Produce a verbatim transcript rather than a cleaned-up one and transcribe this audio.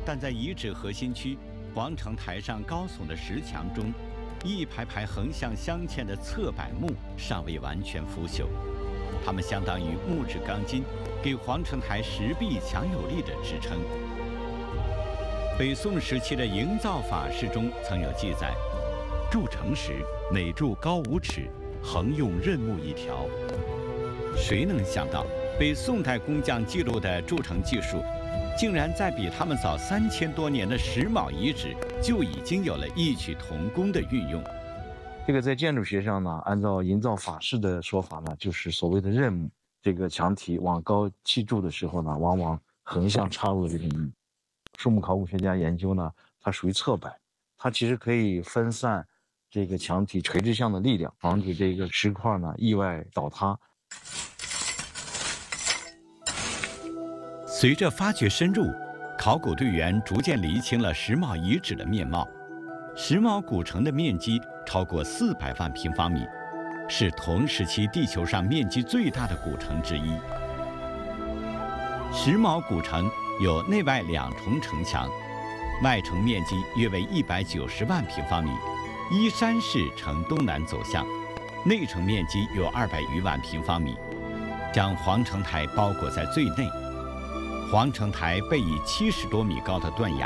但在遗址核心区皇城台上高耸的石墙中，一排排横向镶嵌的侧柏木尚未完全腐朽，它们相当于木质钢筋，给皇城台石壁强有力的支撑。北宋时期的营造法式中曾有记载：筑城时，每筑高五尺，横用刃木一条。谁能想到，北宋代工匠记录的筑城技术，竟然在比他们早三千多年的石峁遗址就已经有了异曲同工的运用。 这个在建筑学上呢，按照营造法式的说法呢，就是所谓的刃木。这个墙体往高砌筑的时候呢，往往横向插入这个木。树木考古学家研究呢，它属于侧柏，它其实可以分散这个墙体垂直向的力量，防止这个石块呢意外倒塌。 随着发掘深入，考古队员逐渐厘清了石峁遗址的面貌。石峁古城的面积超过四百万平方米，是同时期地球上面积最大的古城之一。石峁古城有内外两重城墙，外城面积约为一百九十万平方米，依山势呈东南走向；内城面积有二百余万平方米，将皇城台包裹在最内。皇城台背以七十多米高的断崖，